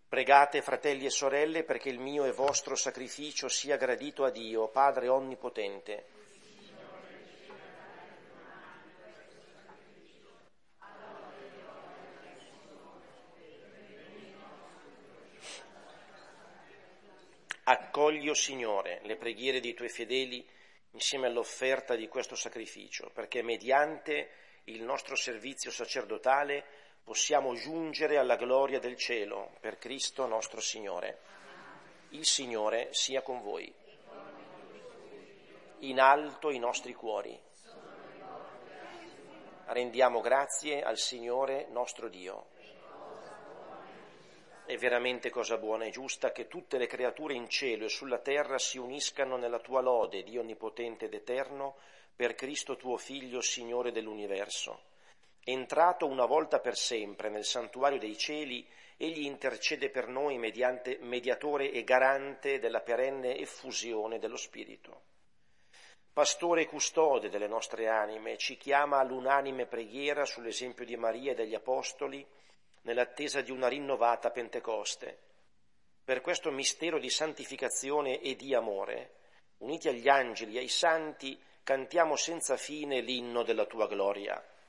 Pregate, fratelli e sorelle, perché il mio e vostro sacrificio sia gradito a Dio, Padre Onnipotente. Accogli, o Signore, le preghiere dei Tuoi fedeli insieme all'offerta di questo sacrificio, perché mediante il nostro servizio sacerdotale possiamo giungere alla gloria del cielo, per Cristo nostro Signore. Il Signore sia con voi. In alto i nostri cuori. Rendiamo grazie al Signore nostro Dio. È veramente cosa buona e giusta che tutte le creature in cielo e sulla terra si uniscano nella tua lode, Dio onnipotente ed eterno, per Cristo tuo Figlio, Signore dell'universo. Entrato una volta per sempre nel santuario dei cieli, egli intercede per noi mediante mediatore e garante della perenne effusione dello Spirito. Pastore e custode delle nostre anime, ci chiama all'unanime preghiera sull'esempio di Maria e degli Apostoli, nell'attesa di una rinnovata Pentecoste. Per questo mistero di santificazione e di amore, uniti agli angeli e ai santi, cantiamo senza fine l'inno della tua gloria.